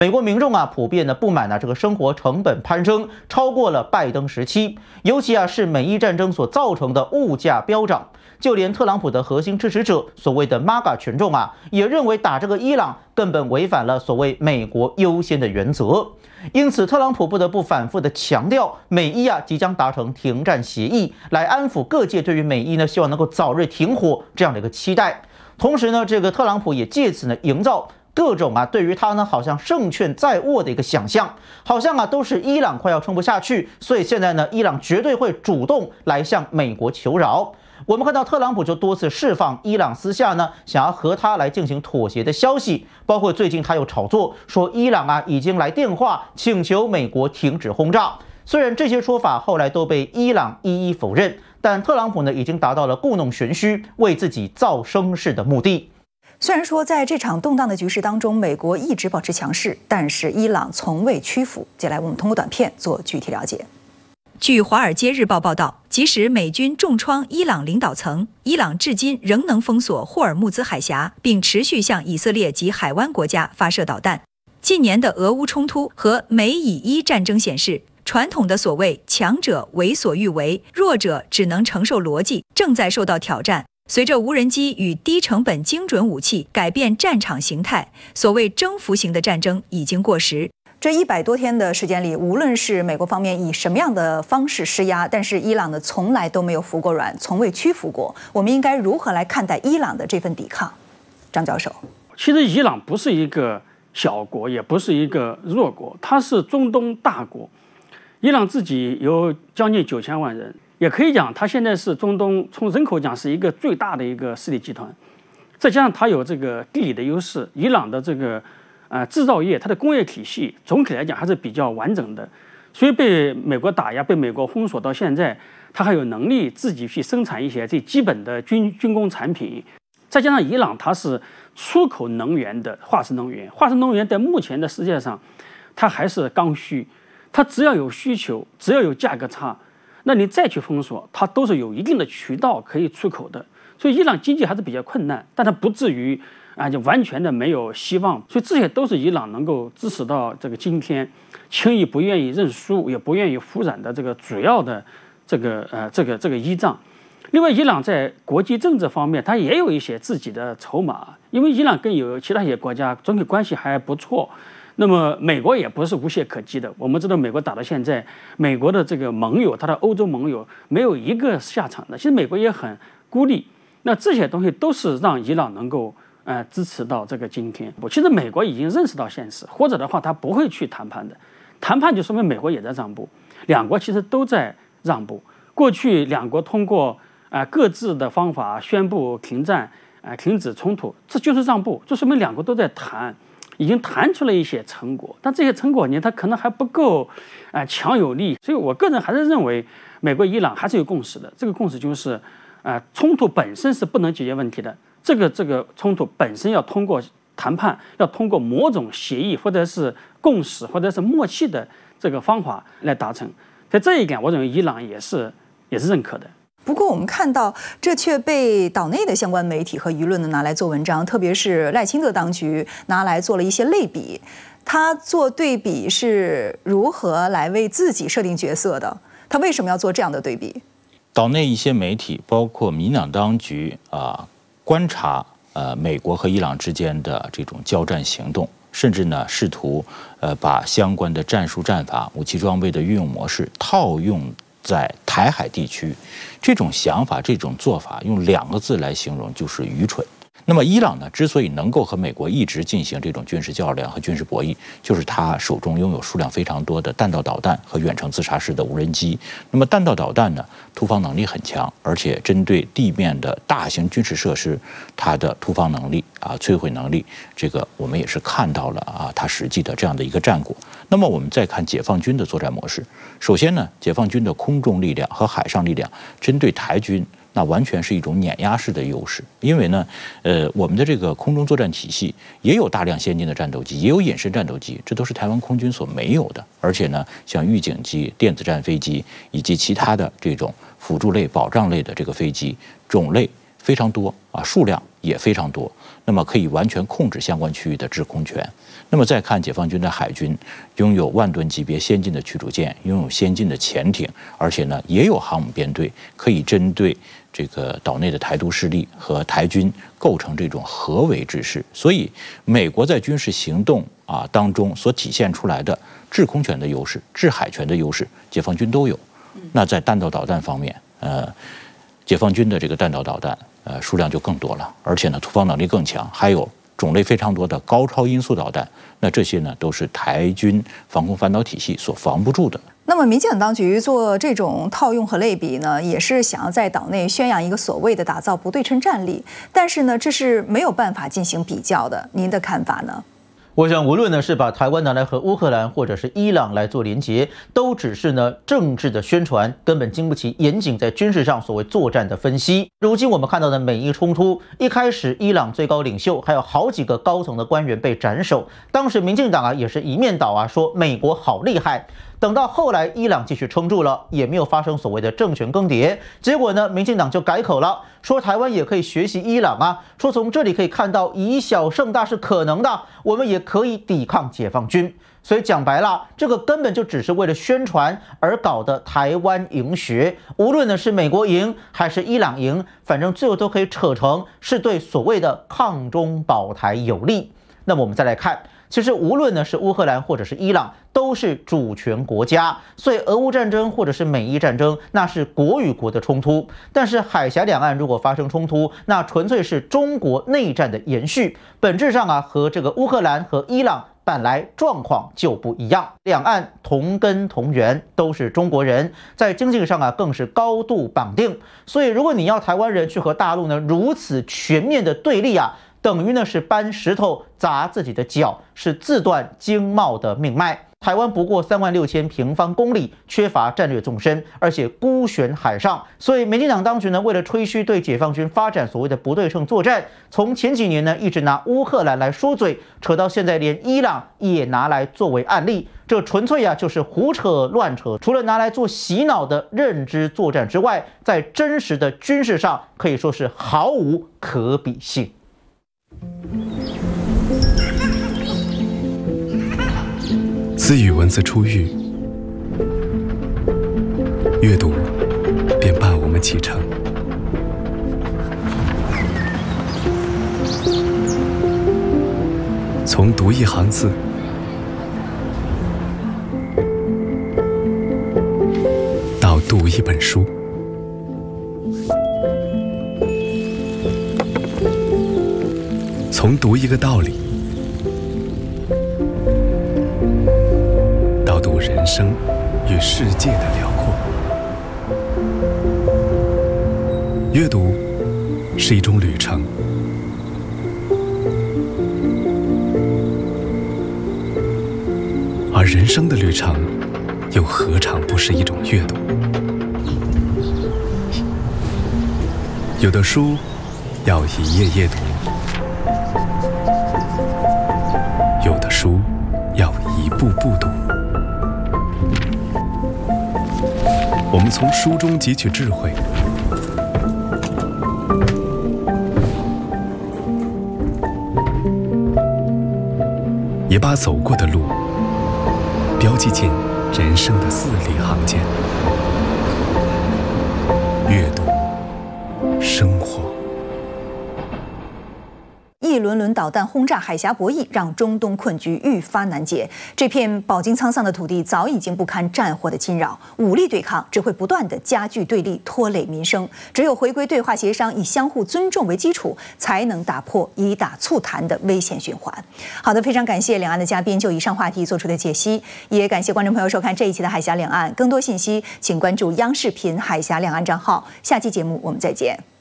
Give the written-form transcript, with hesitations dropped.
美国民众普遍的不满这个生活成本攀升，超过了拜登时期，尤其是美伊战争所造成的物价飙涨。就连特朗普的核心支持者，所谓的 MAGA 群众也认为打这个伊朗根本违反了所谓美国优先的原则。因此，特朗普不得不反复的强调，美伊即将达成停战协议，来安抚各界对于美伊希望能够早日停火这样的一个期待。同时呢，这个特朗普也借此营造各种对于他好像胜券在握的一个想象，好像都是伊朗快要撑不下去，所以现在呢，伊朗绝对会主动来向美国求饶。我们看到特朗普就多次释放伊朗私下想要和他来进行妥协的消息，包括最近他又炒作说伊朗已经来电话请求美国停止轰炸。虽然这些说法后来都被伊朗一一否认，但特朗普已经达到了故弄玄虚、为自己造声势的目的。 虽然说在这场动荡的局势当中，美国一直保持强势，但是伊朗从未屈服。接下来我们通过短片做具体了解。据《华尔街日报》报道，即使美军重创伊朗领导层，伊朗至今仍能封锁霍尔木兹海峡，并持续向以色列及海湾国家发射导弹。近年的俄乌冲突和美以伊战争显示，传统的所谓强者为所欲为，弱者只能承受逻辑正在受到挑战。随着无人机与低成本精准武器改变战场形态，所谓征服型的战争已经过时。这100多天的时间里，无论是美国方面以什么样的方式施压，但是伊朗呢从来都没有服过软，从未屈服过。我们应该如何来看待伊朗的这份抵抗？张教授， 其实伊朗不是一个小国，也不是一个弱国，它是中东大国。伊朗自己有将近9000万人，也可以讲它现在是中东从人口讲是一个最大的一个势力集团。再加上它有这个地理的优势，伊朗的这个制造业，它的工业体系总体来讲还是比较完整的，所以被美国打压、被美国封锁到现在，它还有能力自己去生产一些最基本的军工产品。再加上伊朗它是出口能源的化石能源，化石能源在目前的世界上，它还是刚需，它只要有需求，只要有价格差，那你再去封锁，它都是有一定的渠道可以出口的。所以伊朗经济还是比较困难，但它不至于就完全的没有希望，所以这些都是伊朗能够支持到这个今天，轻易不愿意认输，也不愿意服软的这个主要的这个依仗。另外，伊朗在国际政治方面，它也有一些自己的筹码，因为伊朗跟有其他一些国家总体关系还不错。那么美国也不是无懈可击的，我们知道美国打到现在，美国的这个盟友，他的欧洲盟友没有一个下场的，其实美国也很孤立。那这些东西都是让伊朗能够支持到这个今天。其实美国已经认识到现实，或者的话他不会去谈判的。谈判就说明美国也在让步，两国其实都在让步。过去两国通过各自的方法宣布停战，停止冲突，这就是让步，这说明两国都在谈，已经谈出了一些成果。但这些成果呢，它可能还不够强有力。所以我个人还是认为，美国伊朗还是有共识的。这个共识就是冲突本身是不能解决问题的。这个冲突本身要通过谈判，要通过某种协议或者是共识或者是默契的这个方法来达成。在这一点，我认为伊朗也是认可的。 不过我们看到，这却被岛内的相关媒体和舆论拿来做文章，特别是赖清德当局拿来做了一些类比。他做对比是如何来为自己设定角色的？他为什么要做这样的对比？ 岛内一些媒体，包括民进党当局观察美国和伊朗之间的这种交战行动，甚至呢试图把相关的战术战法、武器装备的运用模式套用在台海地区，这种想法、这种做法，用2个字来形容，就是愚蠢。那么伊朗呢，之所以能够和美国一直进行这种军事较量和军事博弈，就是他手中拥有数量非常多的弹道导弹和远程自杀式的无人机。那么弹道导弹呢，突防能力很强，而且针对地面的大型军事设施，它的突防能力摧毁能力，这个我们也是看到了它实际的这样的一个战果。那么我们再看解放军的作战模式，首先呢，解放军的空中力量和海上力量针对台军，那完全是一种碾压式的优势，因为呢，我们的这个空中作战体系也有大量先进的战斗机，也有隐身战斗机，这都是台湾空军所没有的。而且呢，像预警机、电子战飞机以及其他的这种辅助类、保障类的这个飞机种类非常多数量也非常多。 那么可以完全控制相关区域的制空权。那么再看解放军的海军，拥有万吨级别先进的驱逐舰，拥有先进的潜艇，而且呢也有航母编队，可以针对这个岛内的台独势力和台军构成这种合围之势。所以，美国在军事行动当中所体现出来的制空权的优势、制海权的优势，解放军都有。那在弹道导弹方面，解放军的这个弹道导弹数量就更多了，而且呢突防能力更强，还有种类非常多的高超音速导弹。那这些呢都是台军防空反导体系所防不住的。 那么，民进党当局做这种套用和类比呢，也是想要在岛内宣扬一个所谓的打造不对称战力，但是呢，这是没有办法进行比较的。您的看法呢？ 我想，无论呢是把台湾拿来和乌克兰或者是伊朗来做连结，都只是呢政治的宣传，根本经不起严谨在军事上所谓作战的分析。如今我们看到的美伊冲突，一开始伊朗最高领袖还有好几个高层的官员被斩首，当时民进党也是一面倒说美国好厉害。等到后来，伊朗继续撑住了，也没有发生所谓的政权更迭。结果呢，民进党就改口了，说台湾也可以学习伊朗说从这里可以看到以小胜大是可能的，我们也可以抵抗解放军。所以讲白了，这个根本就只是为了宣传而搞的台湾赢学。无论呢是美国赢还是伊朗赢，反正最后都可以扯成是对所谓的抗中保台有利。那么我们再来看。其实无论呢是乌克兰或者是伊朗，都是主权国家，所以俄乌战争或者是美伊战争，那是国与国的冲突。但是海峡两岸如果发生冲突，那纯粹是中国内战的延续，本质上和这个乌克兰和伊朗本来状况就不一样。两岸同根同源，都是中国人，在经济上更是高度绑定。所以如果你要台湾人去和大陆呢如此全面的对立等于呢是搬石头砸自己的脚，是自断经贸的命脉。台湾不过36000平方公里，缺乏战略纵深，而且孤悬海上，所以民进党当局呢，为了吹嘘对解放军发展所谓的不对称作战，从前几年呢一直拿乌克兰来说嘴，扯到现在连伊朗也拿来作为案例，这纯粹就是胡扯乱扯。除了拿来做洗脑的认知作战之外，在真实的军事上可以说是毫无可比性。 自与文字初遇，阅读便伴我们启程。从读一行字，到读一本书，从读一个道理，到读人生与世界的辽阔。阅读是一种旅程，而人生的旅程又何尝不是一种阅读？有的书要一页页读，有的书要一步步读。我们从书中汲取智慧，也把走过的路标记进人生的字里行间。阅读，生活。 一轮轮导弹轰炸海峡博弈，让中东困局愈发难解。这片饱经沧桑的土地早已经不堪战火的侵扰，武力对抗只会不断的加剧对立，拖累民生。只有回归对话协商，以相互尊重为基础，才能打破以打促谈的危险循环。好的，非常感谢两岸的嘉宾就以上话题做出的解析，也感谢观众朋友收看这一期的海峡两岸。更多信息请关注央视频海峡两岸账号。下期节目我们再见。